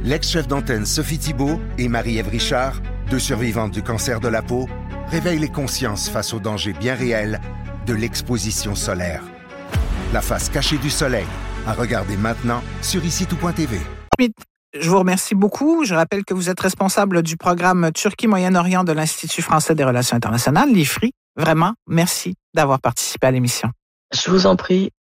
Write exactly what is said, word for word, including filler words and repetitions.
L'ex-chef d'antenne Sophie Thibault et Marie-Ève Richard, deux survivantes du cancer de la peau, réveillent les consciences face aux dangers bien réels de l'exposition solaire. La face cachée du soleil, à regarder maintenant sur ici tout point t v. Je vous remercie beaucoup. Je rappelle que vous êtes responsable du programme Turquie-Moyen-Orient de l'Institut français des relations internationales, l'I F R I. Vraiment, merci d'avoir participé à l'émission. Je vous en prie.